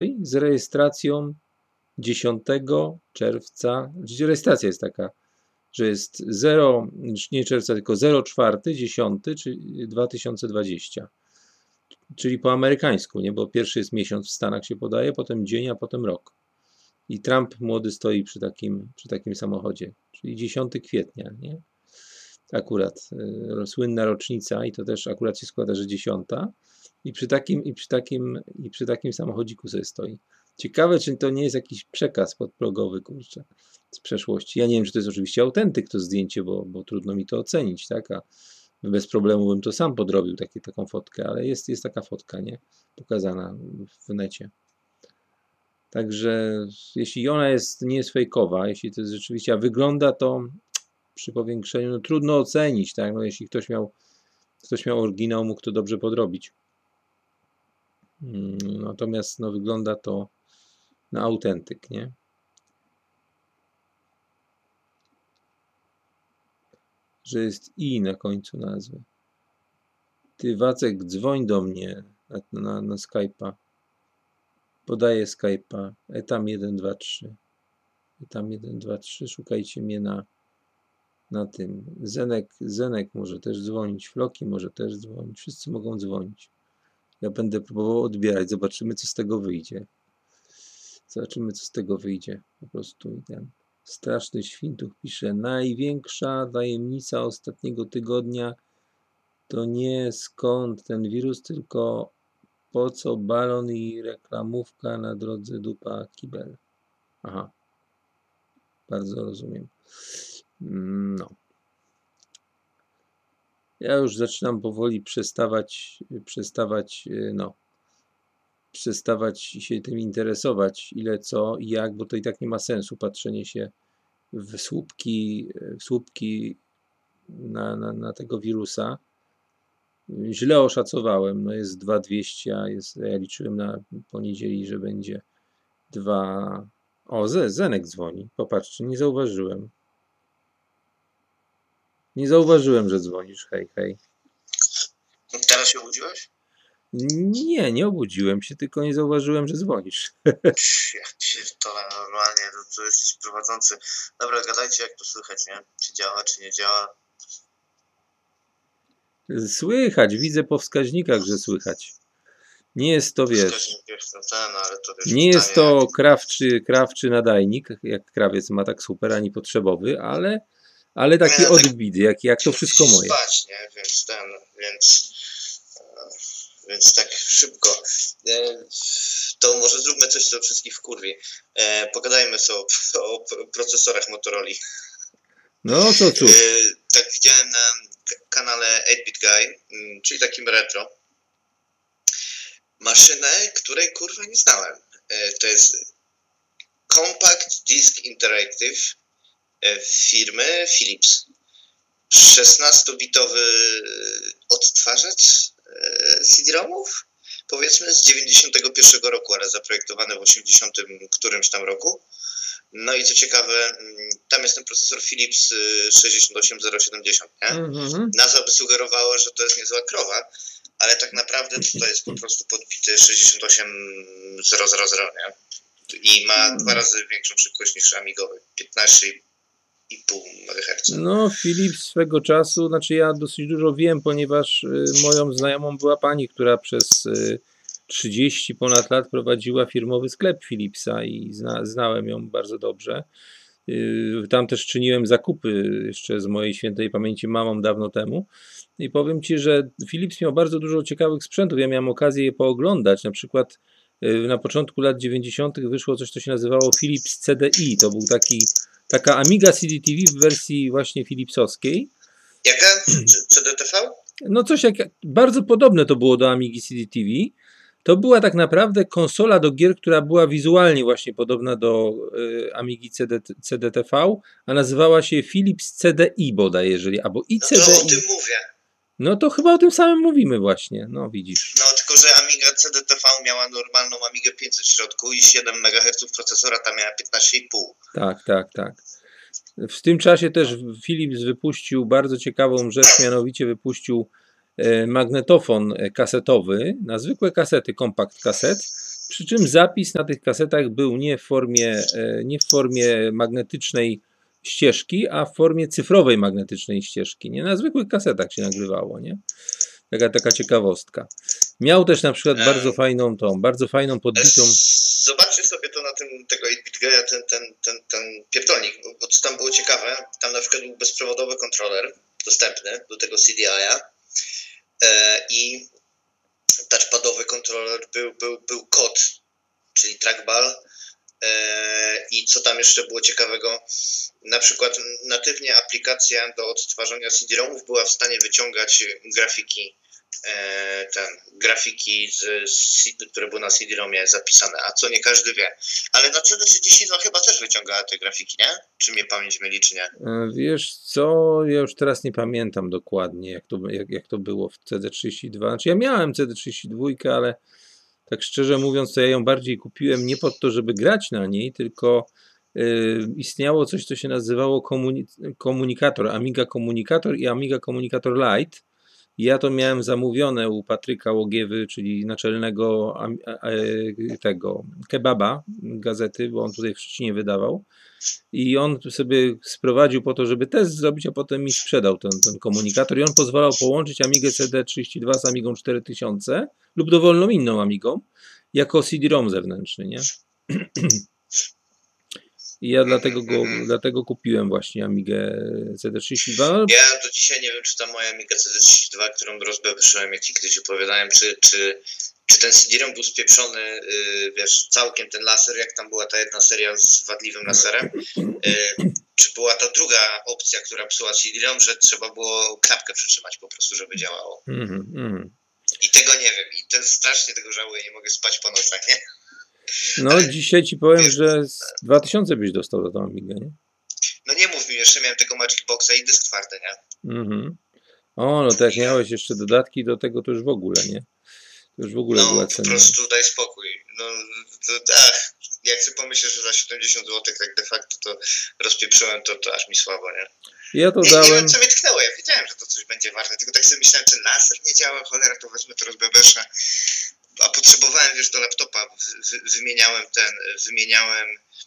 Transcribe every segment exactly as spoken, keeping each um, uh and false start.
z rejestracją dziesiątego czerwca, rejestracja jest taka, że jest zero, nie czerwca, tylko zero czwarty, dziesiąty, czyli dwa tysiące dwudziesty. Czyli po amerykańsku, nie? Bo pierwszy jest miesiąc w Stanach się podaje, potem dzień, a potem rok. I Trump młody stoi przy takim, przy takim samochodzie, czyli dziesiątego kwietnia, nie? Akurat y, słynna rocznica i to też akurat się składa, że dziesiąta. I przy takim, i przy takim, i przy takim samochodziku sobie stoi. Ciekawe, czy to nie jest jakiś przekaz podprogowy, kurczę, z przeszłości. Ja nie wiem, czy to jest oczywiście autentyk to zdjęcie, bo, bo trudno mi to ocenić, tak? A bez problemu bym to sam podrobił, taki, taką fotkę, ale jest, jest taka fotka, nie? Pokazana w necie. Także jeśli ona jest, nie jest fejkowa, jeśli to jest rzeczywiście, a wygląda to przy powiększeniu, no trudno ocenić, tak? No jeśli ktoś miał, ktoś miał oryginał, mógł to dobrze podrobić. Natomiast no, wygląda to na autentyk, nie? Że jest i na końcu nazwy. Ty, Wacek, dzwoń do mnie na, na, na Skype'a. Podaję Skype'a. Etam jeden dwa trzy. Etam jeden dwa trzy. Szukajcie mnie na, na tym. Zenek, Zenek może też dzwonić. Floki może też dzwonić. Wszyscy mogą dzwonić. Ja będę próbował odbierać. Zobaczymy, co z tego wyjdzie. Zobaczymy, co z tego wyjdzie. Po prostu ten straszny świntuch pisze. Największa tajemnica ostatniego tygodnia to nie skąd ten wirus, tylko po co balon i reklamówka na drodze dupa kibel. Aha. Bardzo rozumiem. No. Ja już zaczynam powoli przestawać, przestawać, no, przestawać się tym interesować, ile co i jak, bo to i tak nie ma sensu patrzenie się w słupki, w słupki na, na, na tego wirusa. Źle oszacowałem, no jest dwa tysiące dwieście, a jest, ja liczyłem na poniedzieli, że będzie dwa. O, Zenek dzwoni, popatrzcie, nie zauważyłem. Nie zauważyłem, że dzwonisz, hej, hej. Teraz się obudziłeś? Nie, nie obudziłem się, tylko nie zauważyłem, że dzwonisz. Ja pierdolę, normalnie, to, to jesteś prowadzący. Dobra, gadajcie, jak to słychać, nie? Czy działa, czy nie działa? Słychać, widzę po wskaźnikach, że słychać. Nie jest to, wiesz, Jest ten, ale to, wiesz, nie jest to jak... krawczy, krawczy nadajnik, jak krawiec ma tak super, ani potrzebowy, ale, ale taki tak, odbity, jak, jak to wszystko moje. Spać, nie? Więc ten, więc, więc tak szybko. To może zróbmy coś, co wszystkich wkurwi. Pogadajmy sobie o, o procesorach Motorola. No, co cóż. Tak widziałem na kanale osiem bit Guy, czyli takim retro, maszynę, której kurwa nie znałem. To jest Compact Disc Interactive firmy Philips. szesnastobitowy odtwarzacz C D-ROMów, powiedzmy z dziewięćdziesiątego pierwszego roku, ale zaprojektowany w osiemdziesiątym którymś tam roku. No i co ciekawe, tam jest ten procesor Philips sześćdziesiąt osiem zero siedemdziesiąt, nie? Mm-hmm. Nazwa by sugerowała, że to jest niezła krowa, ale tak naprawdę tutaj jest po prostu podbity sześćdziesiąt osiem zero zero zero, nie? I ma dwa razy większą szybkość niż amigowy, piętnaście i pół megaherca. No, Philips swego czasu, znaczy ja dosyć dużo wiem, ponieważ y, moją znajomą była pani, która przez y, trzydzieści ponad lat prowadziła firmowy sklep Philipsa i zna, znałem ją bardzo dobrze. Y, tam też czyniłem zakupy jeszcze z mojej świętej pamięci mamą dawno temu. I powiem Ci, że Philips miał bardzo dużo ciekawych sprzętów. Ja miałem okazję je pooglądać. Na przykład y, na początku lat dziewięćdziesiątych wyszło coś, co się nazywało Philips C D I. To był taki taka Amiga C D T V w wersji właśnie philipsowskiej. Jaka? C D T V? No coś jak, bardzo podobne to było do Amigi C D T V. To była tak naprawdę konsola do gier, która była wizualnie właśnie podobna do y, Amigi C D T V, a nazywała się Philips C D I bodaj, jeżeli, albo i C D I. No to o tym mówię. No to chyba o tym samym mówimy właśnie, no widzisz. No tylko, że Amiga C D T V miała normalną Amigę pięćset w środku i siedem megaherców procesora, ta miała piętnaście i pół. Tak, tak, tak. W tym czasie też Philips wypuścił bardzo ciekawą rzecz, mianowicie wypuścił magnetofon kasetowy na zwykłe kasety, kompakt kaset, Przy czym zapis na tych kasetach był nie w formie, nie w formie magnetycznej ścieżki, a w formie cyfrowej magnetycznej ścieżki. Nie na zwykłych kasetach się nagrywało, nie? Taka, taka ciekawostka. Miał też na przykład bardzo fajną tą, bardzo fajną podbitą. Zobaczcie sobie to na tym tego osiem bit geja, ten, ten, ten, ten pierdolnik, bo, bo co tam było ciekawe, tam na przykład był bezprzewodowy kontroler dostępny do tego C D I a e, i touchpadowy kontroler był, był, był kod, czyli trackball. I co tam jeszcze było ciekawego, na przykład natywnie aplikacja do odtwarzania C D-ROMów była w stanie wyciągać grafiki, ten, grafiki, z, z, które były na C D-ROMie zapisane, a co nie każdy wie. Ale na C D trzydzieści dwa chyba też wyciągała te grafiki, nie? Czy mnie pamięć myli, czy nie? Wiesz co, ja już teraz nie pamiętam dokładnie, jak to, jak, jak to było w C D trzydzieści dwa. Znaczy ja miałem C D trzydzieści dwa, ale tak szczerze mówiąc, to ja ją bardziej kupiłem nie po to, żeby grać na niej, tylko y, istniało coś, co się nazywało komuni komunikator, Amiga Komunikator i Amiga Komunikator Lite. I ja to miałem zamówione u Patryka Łogiewy, czyli naczelnego a, a, tego kebaba gazety, bo on tutaj w Szczecinie wydawał. I on sobie sprowadził po to, żeby test zrobić, a potem mi sprzedał ten, ten komunikator. I on pozwalał połączyć Amigę C D trzydzieści dwa z Amigą cztery tysiące lub dowolną inną Amigą jako C D-ROM zewnętrzny, nie? I ja dlatego, go, dlatego kupiłem właśnie Amigę C D trzydzieści dwa. Ja do dzisiaj nie wiem, czy ta moja Amiga C D trzydzieści dwa, którą rozbebyszyłem, jak ci kiedyś opowiadałem, czy, czy, czy ten C D-ROM był spieprzony, yy, wiesz, całkiem ten laser, jak tam była ta jedna seria z wadliwym laserem, yy, czy była ta druga opcja, która psuła C D-ROM, że trzeba było klapkę przytrzymać po prostu, żeby działało. Mm, mm. I tego nie wiem. I to strasznie tego żałuję, nie mogę spać po nocach, nie? No ale dzisiaj ci powiem, wiesz, że z dwa tysiące byś dostał za tą Amigę, nie? No nie mów mi, jeszcze miałem tego Magic Boxa i dysk twardy, nie? Mhm. O, no to jak miałeś jeszcze dodatki do tego, to już w ogóle, nie? To już w ogóle no, była po cena. prostu daj spokój. No, to, ach, jak sobie pomyślę, że za siedemdziesiąt złotych tak de facto to rozpieprzyłem, to, to aż mi słabo, nie? Ja to nie, dałem... nie wiem, co mnie tknęło, ja wiedziałem, że to coś będzie warte, tylko tak sobie myślałem, ten laser nie działa, cholera, to wezmę to rozbebeszę. A potrzebowałem, wiesz, do laptopa, wy, wymieniałem ten, wymieniałem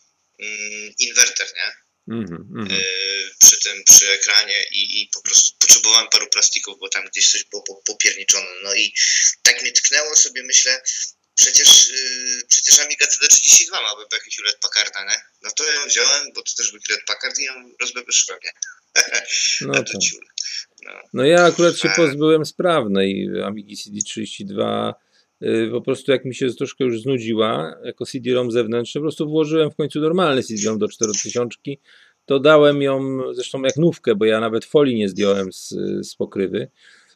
mm, inwerter, nie? Mm, mm. Yy, przy tym, przy ekranie i, i po prostu potrzebowałem paru plastików, bo tam gdzieś coś było popierniczone. No i tak mnie tknęło sobie, myślę, przecież, yy, przecież Amiga C D trzydzieści dwa ma by jakiś Hewlett Packarda, nie? No to ją wziąłem, bo to też był Hewlett Packard i ją rozbebyszyłem, nie? No, to. No. no ja akurat się pozbyłem sprawnej Amigi C D trzydzieści dwa. Po prostu jak mi się troszkę już znudziła jako C D-ROM zewnętrzny, po prostu włożyłem w końcu normalny C D-ROM do czterotysiące, to dałem ją zresztą jak nówkę, bo ja nawet folii nie zdjąłem z, z pokrywy.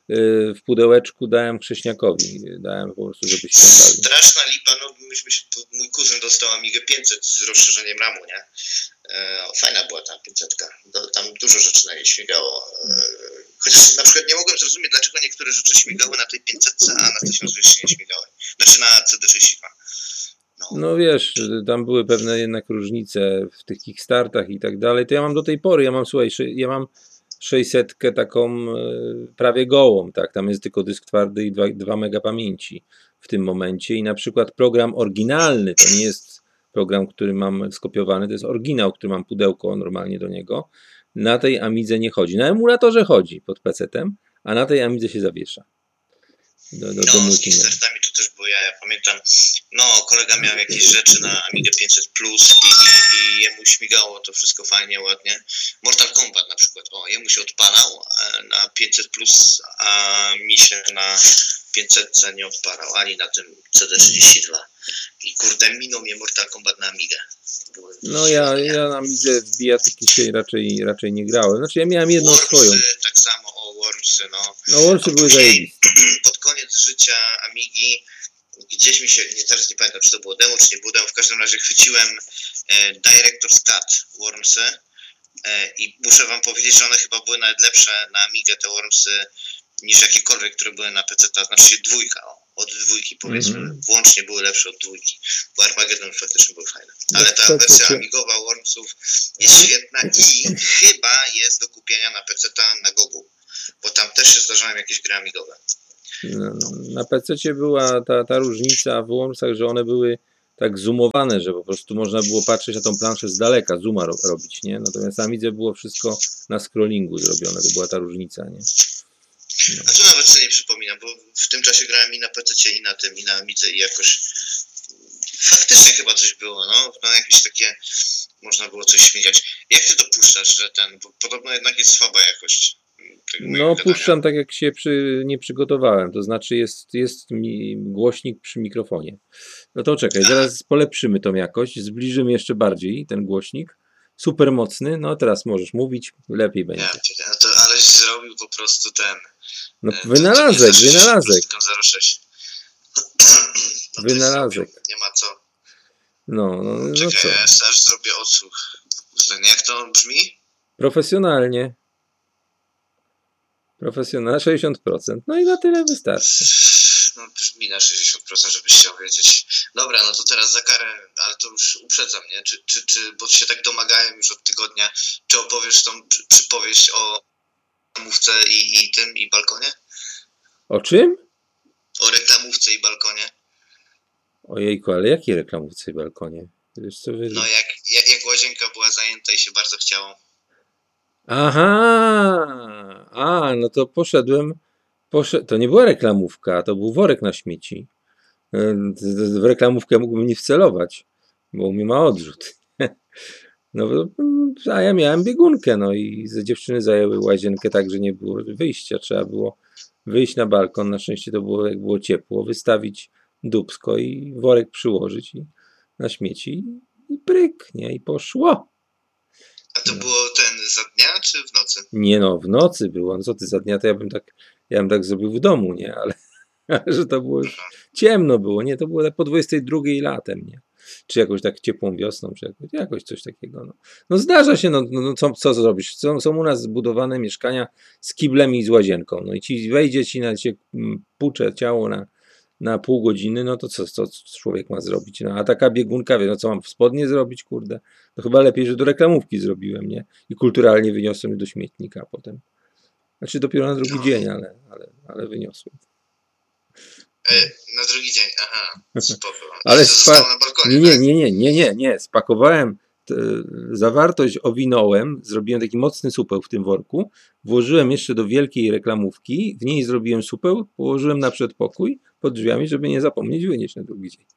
W pudełeczku dałem Krześniakowi, dałem po prostu, żeby się tam bawił. Straszna lipa, no myśmy się, mój kuzyn dostał Amigę pięćset z rozszerzeniem ramu, nie? E, fajna była ta pięćsetka, tam dużo rzeczy na niej śmigało. E, chociaż na przykład nie mogłem zrozumieć, dlaczego niektóre rzeczy śmigały na tej pięćsetce, a na tysiąc dwieście nie śmigały. Znaczy na C D trzydzieści dwa. No. no wiesz, tam były pewne jednak różnice w tych kickstartach i tak dalej. To ja mam do tej pory, ja mam, słuchaj, ja mam sześćsetkę taką prawie gołą, tak, tam jest tylko dysk twardy i dwa mega pamięci w tym momencie i na przykład program oryginalny, to nie jest program, który mam skopiowany, to jest oryginał, który mam pudełko normalnie do niego, na tej Amidze nie chodzi, na emulatorze chodzi pod pecetem, a na tej Amidze się zawiesza. Do, do, no, do z kickstartami to też było ja, ja pamiętam, no kolega miał jakieś rzeczy na Amigę pięćset plus i, i, i jemu śmigało to wszystko fajnie, ładnie. Mortal Kombat na przykład, o, jemu się odpalał na pięćset plus, a mi się na pięćset nie odpalał, ani na tym C D trzydzieści dwa. I kurde, minął mnie Mortal Kombat na Amigę. No ja, ja na Amidze w bijatyki się raczej, raczej nie grałem, znaczy ja miałem jedną Wormsy, swoją. Tak samo, o Wormsy, no. No Wormsy były zajebiste. Pod koniec życia Amigi gdzieś mi się, nie, teraz nie pamiętam, czy to było demo, czy nie było demo, w każdym razie chwyciłem e, Director's Cut Wormsy e, i muszę wam powiedzieć, że one chyba były nawet lepsze na Amigę, te Wormsy, niż jakiekolwiek, które były na P C, znaczy się dwójka, o, od dwójki powiedzmy, mm-hmm. włącznie były lepsze od dwójki, bo Armageddon faktycznie był fajny. Ale ta wersja amigowa Wormsów jest świetna i chyba jest do kupienia na P C na Gogu, bo tam też się zdarzają jakieś gry amigowe. Na, na pececie była ta, ta różnica w łączach, że one były tak zoomowane, że po prostu można było patrzeć na tą planszę z daleka, zooma ro, robić, nie? Natomiast na Amidze było wszystko na scrollingu zrobione, to była ta różnica, nie? No. A to nawet sobie nie przypominam, bo w tym czasie grałem i na pececie, i na tym, i na Amidze i jakoś faktycznie chyba coś było, no, no jakieś takie, można było coś śmigać. Jak ty dopuszczasz, że ten, bo podobno jednak jest słaba jakość tego No puszczam tak, jak się przy, nie przygotowałem, to znaczy jest, jest mi głośnik przy mikrofonie. No to czekaj, zaraz polepszymy tą jakość, zbliżymy jeszcze bardziej ten głośnik, super mocny, no teraz możesz mówić, lepiej będzie. Ja, no to aleś zrobił po prostu ten... No wynalazek, to wynalazek. zero sześć. No wynalazek. Nie ma co. No, no, no czekaj, co? ja aż zrobię odsłuch. Jak to brzmi? Profesjonalnie. Profesjonalnie, sześćdziesiąt procent. No i na tyle wystarczy. No brzmi na sześćdziesiąt procent, żebyś chciał wiedzieć. Dobra, no to teraz za karę, ale to już uprzedzam, nie? Czy, czy, czy, bo się tak domagałem już od tygodnia, czy opowiesz tą przypowieść o reklamówce i, i tym, i balkonie? O czym? O reklamówce i balkonie. Ojejku, ale jakiej reklamówce i balkonie? Wiesz, co wy... No jak, jak, jak łazienka była zajęta i się bardzo chciało. Aha, a, no to poszedłem, poszedł, to nie była reklamówka, to był worek na śmieci. W reklamówkę mógłbym nie wcelować, bo u mnie ma odrzut. No, a ja miałem biegunkę, no i ze dziewczyny zajęły łazienkę tak, że nie było wyjścia. Trzeba było wyjść na balkon, na szczęście to było, jak było ciepło, wystawić dupsko i worek przyłożyć i, na śmieci i pryk, nie? I poszło. A to no. było ten za dnia, czy w nocy? Nie no, w nocy było. No co ty, za dnia to ja bym tak, ja bym tak zrobił w domu, nie? Ale, ale że to było już ciemno było, nie? To było tak po dwudziestej drugiej latem, nie? Czy jakoś tak ciepłą wiosną, czy jakoś, jakoś coś takiego. No, no zdarza się, no, no co, co zrobisz? Są, są u nas zbudowane mieszkania z kiblem i z łazienką. No i ci wejdzie ci na cię pucze ciało na, na pół godziny, no to co, co człowiek ma zrobić? No a taka biegunka, wie, no co mam w spodnie zrobić, kurde? To chyba lepiej, że do reklamówki zrobiłem, nie? I kulturalnie wyniosłem do śmietnika potem. Znaczy dopiero na drugi no. dzień, ale, ale, ale wyniosłem. Na drugi dzień, aha, spoko. Ale spa... na balkonie, nie, nie, nie, nie, nie, nie, spakowałem, t... zawartość owinąłem, zrobiłem taki mocny supeł w tym worku, włożyłem jeszcze do wielkiej reklamówki, w niej zrobiłem supeł, położyłem na przedpokój pod drzwiami, żeby nie zapomnieć wynieść na drugi dzień.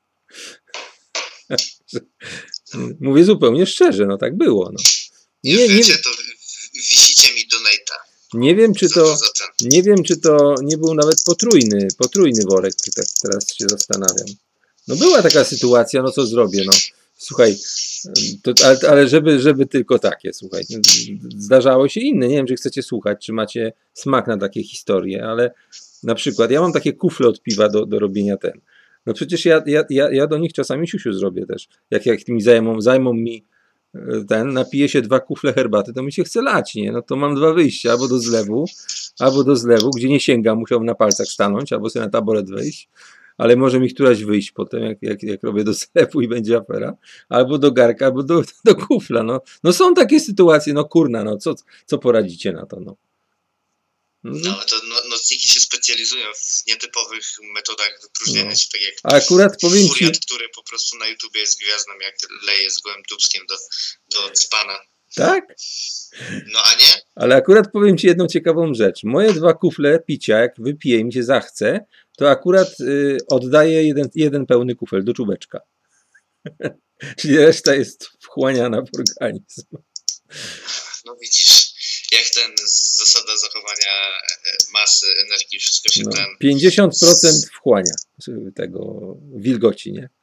Mówię zupełnie szczerze, no tak było. No. Nie, nie, wiecie, to wisicie mi donate'a. Nie wiem, czy to, nie wiem, czy to nie był nawet potrójny, potrójny worek, tak teraz się zastanawiam. No była taka sytuacja, no co zrobię, no. Słuchaj, to, ale, ale żeby, żeby tylko takie, słuchaj. Zdarzało się inne, nie wiem, czy chcecie słuchać, czy macie smak na takie historie, ale na przykład ja mam takie kufle od piwa do, do robienia ten. No przecież ja, ja, ja, ja do nich czasami siusiu zrobię też. Jak, jak mi zajmą, zajmą mi ten, napiję się dwa kufle herbaty, to mi się chce lać, nie? No to mam dwa wyjścia, albo do zlewu, albo do zlewu, gdzie nie sięgam, musiałbym na palcach stanąć, albo sobie na taboret wejść, ale może mi któraś wyjść potem, jak, jak, jak robię do zlewu i będzie afera, albo do garka, albo do, do kufla, no. No są takie sytuacje, no kurna, no co, co poradzicie na to, no. No, to no, nocniki się specjalizują w nietypowych metodach wypróżniania no. się, tak jak A akurat powiem Furiat, ci... który po prostu na YouTubie jest gwiazdą, jak leje z gołym dubskiem do, do dzbana. Tak? No a nie? Ale akurat powiem ci jedną ciekawą rzecz. Moje dwa kufle picia, jak wypiję i mi się zachce, to akurat y, oddaję jeden, jeden pełny kufel do czubeczka. Czyli reszta jest wchłaniana w organizm. No widzisz, jak ten zasada zachowania masy, energii, wszystko się no, ten... pięćdziesiąt procent wchłania tego wilgoci, nie?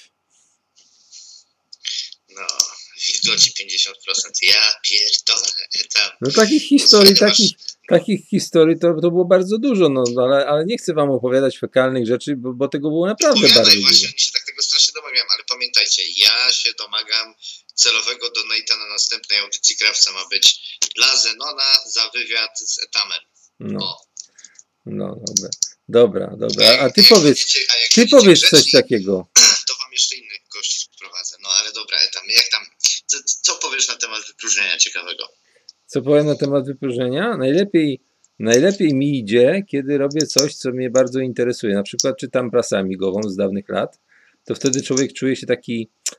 No, wilgoci pięćdziesiąt procent. Ja pierdolę. Tam. No takich historii, takich, takich historii to, to było bardzo dużo, no ale, ale nie chcę wam opowiadać fekalnych rzeczy, bo, bo tego było naprawdę Opowiadaj, bardzo właśnie, dużo. Właśnie, się tak tego strasznie domagam, ale pamiętajcie, ja się domagam celowego donate'a na następnej audycji Krawca ma być dla Zenona za wywiad z Etamem. No, no dobra, dobra, dobra. A ty jak powiedz, będziecie, a ty powiedz grzeczni, coś takiego. To wam jeszcze innych gości sprowadzę. No ale dobra, Etam, jak tam, co, co powiesz na temat wypróżnienia ciekawego? Co powiem na temat wypróżnienia? Najlepiej Najlepiej mi idzie, kiedy robię coś, co mnie bardzo interesuje. Na przykład czytam prasę amigową z dawnych lat, to wtedy człowiek czuje się taki